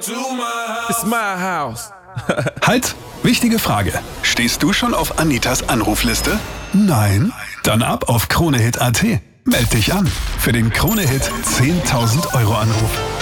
It's my house. Halt! Wichtige Frage. Stehst du schon auf Anitas Anrufliste? Nein? Dann ab auf KroneHit.at. Meld dich an für den KroneHit 10.000 € Anruf.